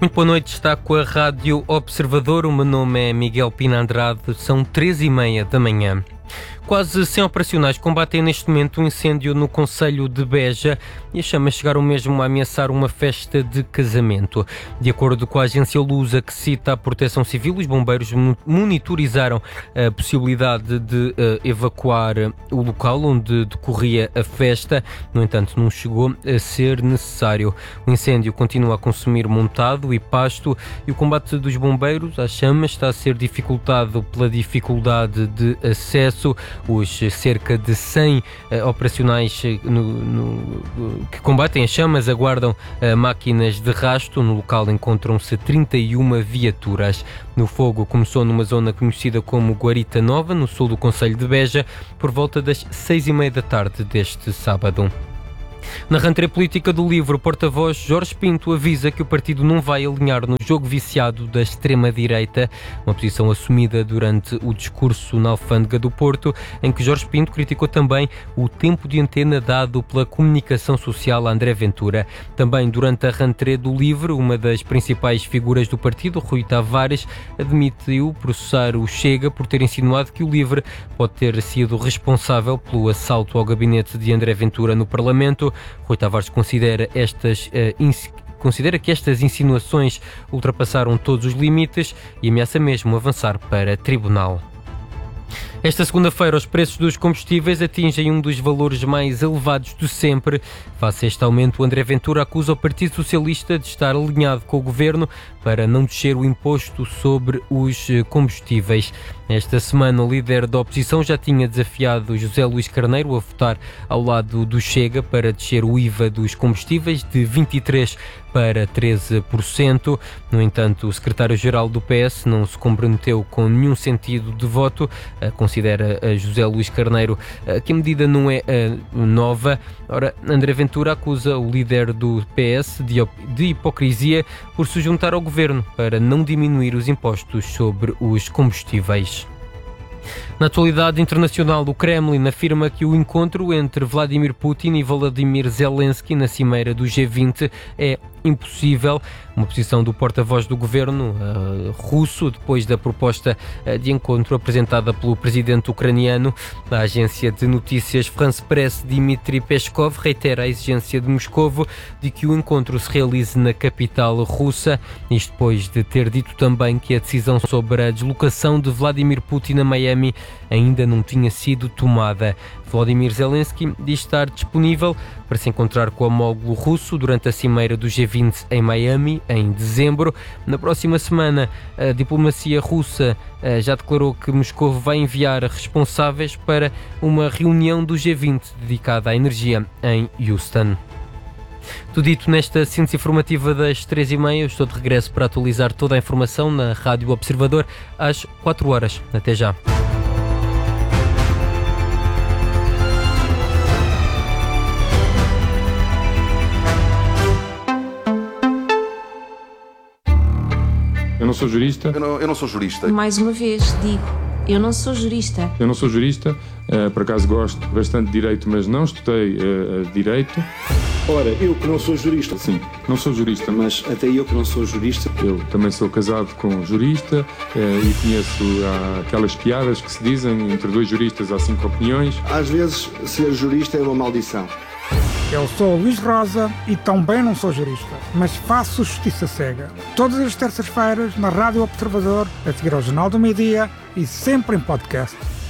Muito boa noite, está com a Rádio Observador. O meu nome é Miguel Pina Andrade, são 3h30 da manhã. Quase 100 operacionais combatem neste momento um incêndio no concelho de Beja e as chamas chegaram mesmo a ameaçar uma festa de casamento. De acordo com a agência Lusa, que cita a Proteção Civil, os bombeiros monitorizaram a possibilidade de evacuar o local onde decorria a festa. No entanto, não chegou a ser necessário. O incêndio continua a consumir montado e pasto e o combate dos bombeiros às chamas está a ser dificultado pela dificuldade de acesso. Os cerca de 100 operacionais que combatem as chamas aguardam máquinas de rasto. No local encontram-se 31 viaturas. O fogo começou numa zona conhecida como Guarita Nova, no sul do concelho de Beja, por volta das 6h30 da tarde deste sábado. Na rentrée política do LIVRE, o porta-voz Jorge Pinto avisa que o partido não vai alinhar no jogo viciado da extrema-direita, uma posição assumida durante o discurso na Alfândega do Porto, em que Jorge Pinto criticou também o tempo de antena dado pela comunicação social a André Ventura. Também durante a rentrée do LIVRE, uma das principais figuras do partido, Rui Tavares, admitiu processar o Chega por ter insinuado que o LIVRE pode ter sido responsável pelo assalto ao gabinete de André Ventura no Parlamento. Rui Tavares considera que estas insinuações ultrapassaram todos os limites e ameaça mesmo avançar para tribunal. Esta segunda-feira, os preços dos combustíveis atingem um dos valores mais elevados de sempre. Face a este aumento, o André Ventura acusa o Partido Socialista de estar alinhado com o governo para não descer o imposto sobre os combustíveis. Esta semana, o líder da oposição já tinha desafiado José Luís Carneiro a votar ao lado do Chega para descer o IVA dos combustíveis de 23% para 13%. No entanto, o secretário-geral do PS não se comprometeu com nenhum sentido de voto. Considera José Luís Carneiro que a medida não é nova. Ora, André Ventura acusa o líder do PS de hipocrisia por se juntar ao governo para não diminuir os impostos sobre os combustíveis. Na atualidade internacional, o Kremlin afirma que o encontro entre Vladimir Putin e Volodymyr Zelensky na cimeira do G20 é impossível. Uma posição do porta-voz do governo russo depois da proposta de encontro apresentada pelo presidente ucraniano. A agência de notícias France Press, Dmitry Peskov, reitera a exigência de Moscovo de que o encontro se realize na capital russa, isto depois de ter dito também que a decisão sobre a deslocação de Vladimir Putin a Miami ainda não tinha sido tomada. Volodymyr Zelensky diz estar disponível para se encontrar com o homólogo russo durante a cimeira do G20 em Miami, em dezembro. Na próxima semana, a diplomacia russa já declarou que Moscou vai enviar responsáveis para uma reunião do G20 dedicada à energia em Houston. Tudo dito nesta síntese informativa das 3h30. Eu estou de regresso para atualizar toda a informação na Rádio Observador às 4h. Até já. Eu não sou jurista. Eu não sou jurista. Mais uma vez, digo, eu não sou jurista. Eu não sou jurista, por acaso gosto bastante de direito, mas não estudei direito. Ora, eu que não sou jurista. Sim, não sou jurista. Mas até eu que não sou jurista. Eu também sou casado com um jurista e conheço aquelas piadas que se dizem entre dois juristas há 5 opiniões. Às vezes, ser jurista é uma maldição. Eu sou Luís Rosa e também não sou jurista, mas faço justiça cega. Todas as terças-feiras na Rádio Observador, a seguir ao Jornal do Meio-Dia e sempre em podcast.